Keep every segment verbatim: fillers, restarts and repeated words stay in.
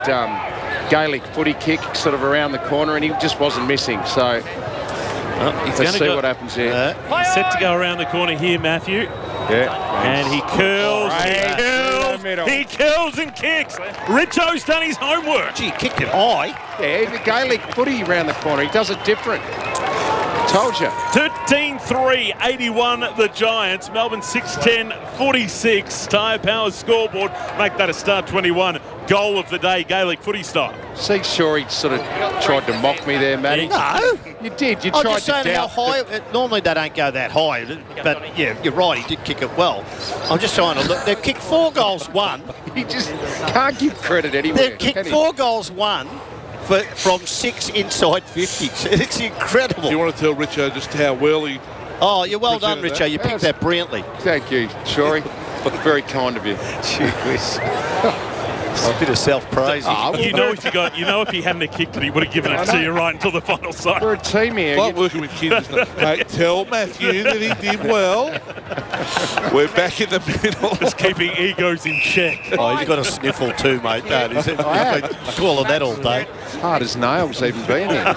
um, Gaelic footy kick sort of around the corner, and he just wasn't missing. So well, he's let's see go, what happens here. Uh, he's set to go around the corner here, Matthew. Yeah. And he curls, Right. he curls, he curls and kicks. Richo's done his homework. Gee, he kicked it high. Yeah, the Gaelic footy around the corner. He does it different. Told you. thirteen three eighty-one the Giants. Melbourne six ten forty-six. Tyre Power scoreboard. Make that a start twenty-one. Goal of the day, Gaelic footy style. See, sure, he sort of tried to mock me there, Matty. No. You did. You I'm tried just to saying how doubt. high. It, normally they don't go that high, but yeah, you're right. He did kick it well. I'm just trying to look. They've kicked four goals, one. He just can't give credit anywhere. They've kicked can he? four goals, one. For, from six inside fifties. It's incredible. Do you want to tell Richo just how well he... Oh, you're well done, presented Richo. that? You picked that brilliantly. Thank you, Shorey. Very kind of you. Gee whiz. A bit of self-praise. Oh, You know if you got, you know if he hadn't have kicked it, he would have given it to you right until the final side. We're a team here. Like working with kids, isn't it? Hey, tell Matthew that he did well. We're back in the middle. Just keeping egos in check. Oh, he's got a sniffle too, mate. That is it. I have. I call it that all day. Hard as nails even being here.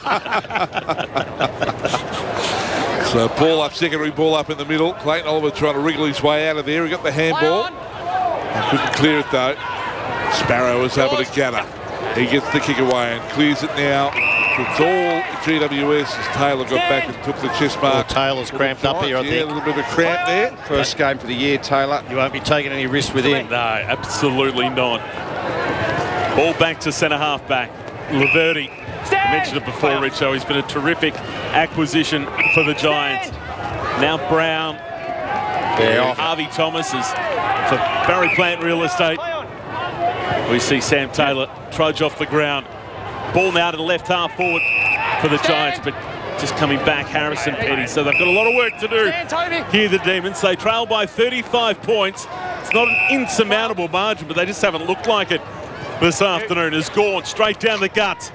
So ball up, secondary ball up in the middle. Clayton Oliver trying to wriggle his way out of there. He got the handball. Couldn't clear it though. Sparrow was able to gather. He gets the kick away and clears it now. It's all G W S as Taylor got back and took the chest Well, mark. Taylor's cramped up here, I Yeah, a think. little bit of a cramp there. First game for the year, Taylor. You won't be taking any risks with him. No, absolutely not. Ball back to centre half back. Laverty. I mentioned it before, Richo. He's been a terrific acquisition for the Giants. Now Brown. Yeah. Harvey Thomas is for Barry Plant Real Estate. We see Sam Taylor trudge off the ground. Ball now to the left half forward for the Giants, but just coming back, Harrison Petty. So they've got a lot of work to do here, the Demons. They trail by thirty-five points. It's not an insurmountable margin, but they just haven't looked like it this afternoon. Has gone straight down the gut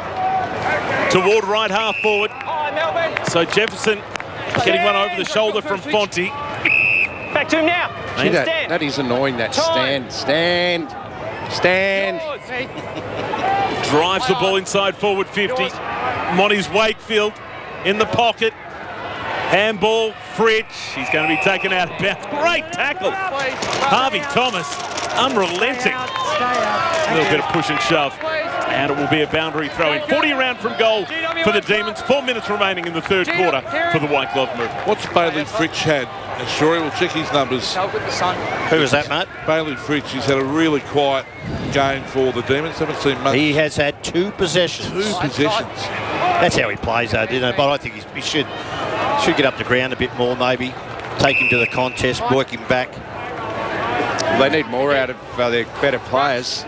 toward right half forward. So Jefferson getting one over the shoulder from Fonte. Back to him now. Gee, that, that is annoying, that stand. Stand. Stand. Drives the ball inside forward fifty. Monty's Wakefield in the pocket. Handball, Fritsch. He's going to be taken out of bounds. Great tackle. Harvey Thomas, unrelenting. A little bit of push and shove. And it will be a boundary throw in. forty around from goal for the Demons. Four minutes remaining in the third quarter for the White Glove movement. What's Bailey Fritsch had? And Shorey will check his numbers. Who is that, mate? Bailey Fritsch, he's had a really quiet game for the Demons. Haven't seen much. He has had two possessions. Two possessions. That's how he plays, though, you know. But I think he's, he should should get up the ground a bit more, maybe. Take him to the contest, work him back. They need more out of uh, their better players.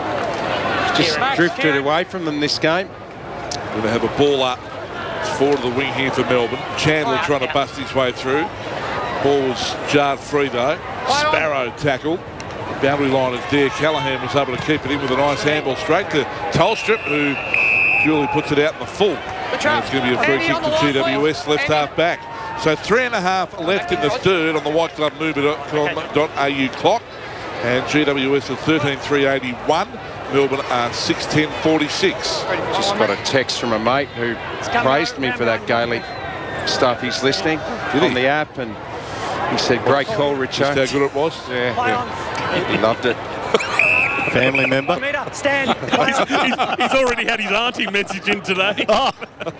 Just drifted away from them this game. Going to have a ball up forward of the wing here for Melbourne. Chandler trying to bust his way through. Ball was jarred free though. Sparrow tackled. Boundary line is there. Callahan was able to keep it in with a nice handball straight to Tolstrup, who duly puts it out in the full. And it's going to be a free kick to G W S left half back. So three and a half left in the third on the white glove movement dot com dot a u clock. And G W S are thirteen three eighty-one. Melbourne are six ten forty-six. Just got a text from a mate who praised me for that Gaelic stuff. He's listening Did on he? the app, and he said, great call, Just Richo. how good it was. Yeah, yeah. He loved it. Family member. Stand. he's, he's, he's already had his auntie message in today. Oh.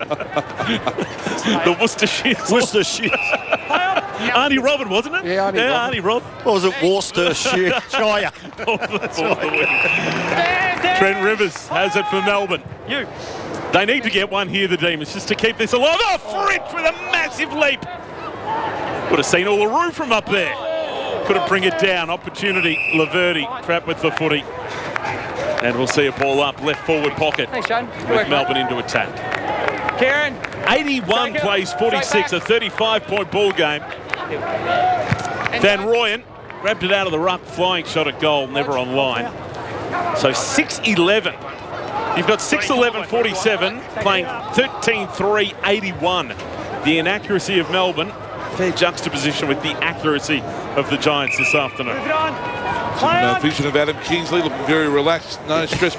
The Worcestershire. Worcestershire. Auntie Robin, wasn't it? Yeah, Auntie yeah, Robin. Auntie Rob. What was it? Worcestershire. Shire. Trent Rivers has it for Melbourne. You. They need to get one here, the Demons, just to keep this alive. Oh, Fritsch with a massive leap. Would have seen all the roof from up there. Couldn't bring it down. Opportunity, Laverty trapped with the footy. And we'll see a ball up, left forward pocket Thanks, Shane. with Melbourne into attack. Kieran. eighty-one plays forty-six, a thirty-five point ball game. Van Rooyen grabbed it out of the ruck, flying shot at goal, never on line. So six eleven. You've got six eleven forty-seven playing thirteen three eighty-one. The inaccuracy of Melbourne, fair juxtaposition with the accuracy of the Giants this afternoon. Some uh, vision of Adam Kingsley looking very relaxed. No stress